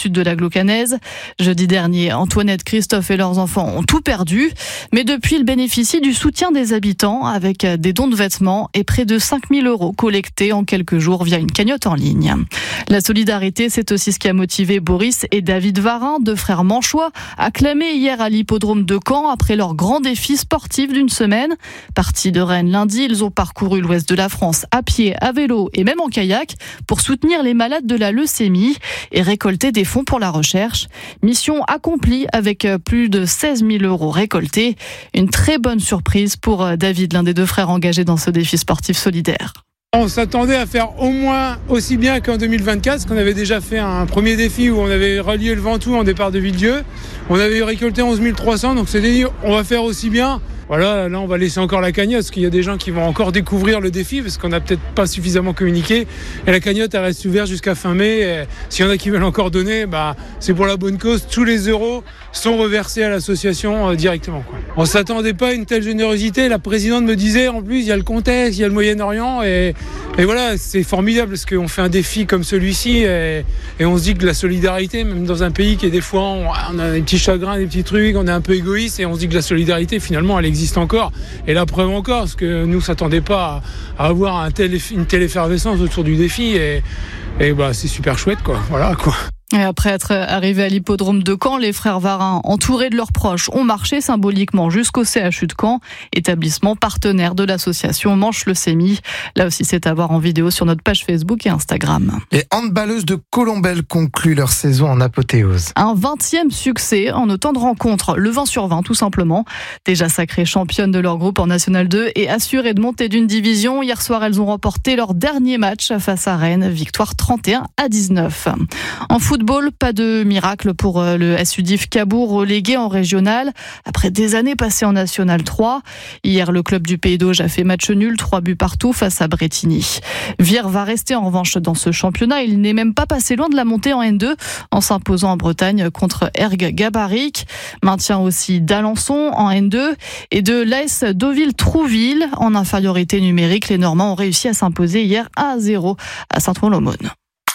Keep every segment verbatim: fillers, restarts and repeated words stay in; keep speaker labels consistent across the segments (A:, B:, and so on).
A: sud de la Glaucanaise. Jeudi dernier, Antoinette, Christophe et leurs enfants ont tout perdu. Mais depuis, ils bénéficient du soutien des habitants avec des dons de vêtements et près de cinq mille euros collectés en quelques jours via une cagnotte en ligne. La solidarité, c'est aussi ce qui a motivé Boris et David Varin, deux frères manchois, acclamés hier à l'hippodrome de Caen après leur grand défi sportif d'une semaine. Partis de Rennes lundi, ils ont parcouru l'ouest de la France à pied, à vélo et même en kayak pour soutenir les malades de la leucémie et récolter des fonds pour la recherche. Mission accomplie avec plus de seize mille euros récoltés. Une très bonne surprise pour David, l'un des deux frères engagés dans ce défi sportif solidaire.
B: On s'attendait à faire au moins aussi bien qu'en deux mille vingt-quatre, parce qu'on avait déjà fait un premier défi où on avait relié le Ventoux en départ de Villedieu. On avait récolté onze mille trois cents, donc c'est dit on va faire aussi bien. Voilà, là on va laisser encore la cagnotte, parce qu'il y a des gens qui vont encore découvrir le défi, parce qu'on n'a peut-être pas suffisamment communiqué. Et la cagnotte, elle reste ouverte jusqu'à fin mai. Et s'il y en a qui veulent encore donner, bah, c'est pour la bonne cause. Tous les euros sont reversés à l'association euh, directement, quoi. On ne s'attendait pas à une telle générosité. La présidente me disait, en plus, il y a le contexte, il y a le Moyen-Orient. Et, et voilà, c'est formidable, parce qu'on fait un défi comme celui-ci. Et, et on se dit que la solidarité, même dans un pays qui est des fois, on, on a des petits chagrins, des petits trucs, on est un peu égoïste. Et on se dit que la solidarité, finalement, elle existe encore, et la preuve encore, parce que nous ne s'attendaient pas à, à avoir un tel, une telle effervescence autour du défi, et, et bah, c'est super chouette, quoi. Voilà, quoi.
A: Et après être arrivés à l'hippodrome de Caen, les frères Varin, entourés de leurs proches, ont marché symboliquement jusqu'au C H U de Caen, établissement partenaire de l'association Manche Leucémie. Là aussi, c'est à voir en vidéo sur notre page Facebook et Instagram.
C: Les handballeuses de Colombelles concluent leur saison en apothéose.
A: Un vingtième succès en autant de rencontres, le vingt sur vingt tout simplement. Déjà sacrées championnes de leur groupe en National deux et assurées de monter d'une division, hier soir elles ont remporté leur dernier match face à Rennes, victoire trente et un à dix-neuf. En football, pas de miracle pour le S U D I F Cabourg, relégué en régional après des années passées en National trois. Hier, le club du Pays d'Auge a fait match nul, trois buts partout face à Brétigny. Vire va rester en revanche dans ce championnat. Il n'est même pas passé loin de la montée en N deux en s'imposant en Bretagne contre Erg Gabaric. Maintient aussi d'Alençon en N deux et de l'A S Deauville-Trouville en infériorité numérique. Les Normands ont réussi à s'imposer hier un à zéro à Saint-Ouen-l'Aumône.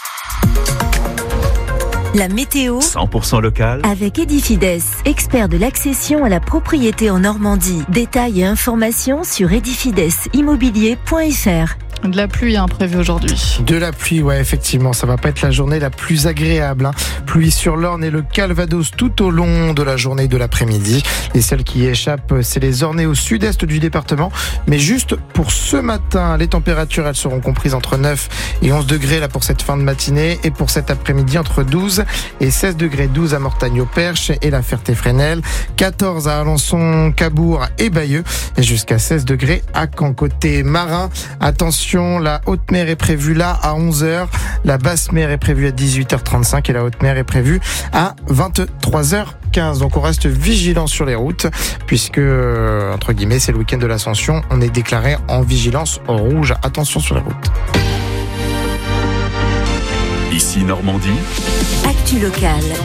D: La météo
E: cent pour cent local
D: avec Edifides, expert de l'accession à la propriété en Normandie. Détails et informations sur edifides immobilier point f r.
A: De la pluie hein, prévue aujourd'hui.
C: De la pluie, ouais, effectivement, ça va pas être la journée la plus agréable. Hein. Pluie sur l'Orne et le Calvados tout au long de la journée et de l'après-midi. Et celle qui échappe, c'est les Ornais au sud-est du département. Mais juste pour ce matin, les températures, elles seront comprises entre neuf et onze degrés là pour cette fin de matinée. Et pour cet après-midi, entre douze et seize degrés. douze à Mortagne-au-Perche et la Ferté-Fresnel. quatorze à Alençon, Cabourg et Bayeux. Et jusqu'à seize degrés à Caen. Côté marin, attention. La haute mer est prévue là à onze heures, la basse mer est prévue à dix-huit heures trente-cinq et la haute mer est prévue à vingt-trois heures quinze. Donc on reste vigilant sur les routes puisque, euh, entre guillemets, c'est le week-end de l'Ascension. On est déclaré en vigilance rouge. Attention sur les routes.
E: Ici Normandie.
D: Actu locale.